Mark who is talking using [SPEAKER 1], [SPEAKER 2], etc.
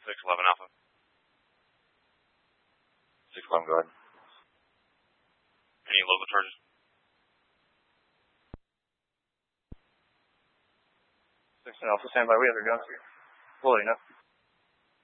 [SPEAKER 1] 611 Alpha.
[SPEAKER 2] 611, go ahead.
[SPEAKER 1] Any local charges?
[SPEAKER 3] 6 Alpha, stand by. We have your guns here. Loading up.